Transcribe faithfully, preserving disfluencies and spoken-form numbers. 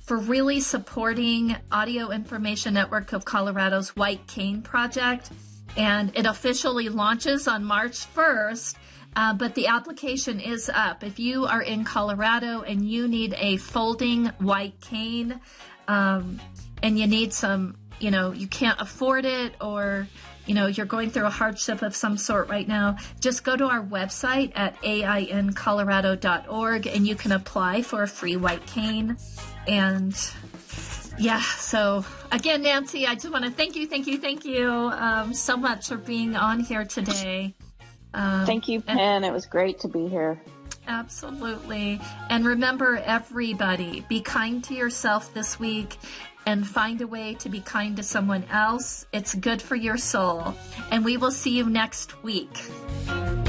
for really supporting Audio Information Network of Colorado's White Cane Project. And it officially launches on March first. Uh, but the application is up. If you are in Colorado and you need a folding white cane, um, and you need some, you know, you can't afford it, or, you know, you're going through a hardship of some sort right now, just go to our website at A I N colorado dot org and you can apply for a free white cane. And yeah, so again, Nancy, I just want to thank you, thank you, thank you um, so much for being on here today. Um, Thank you, Pen. And it was great to be here. Absolutely. And remember, everybody, be kind to yourself this week and find a way to be kind to someone else. It's good for your soul. And we will see you next week.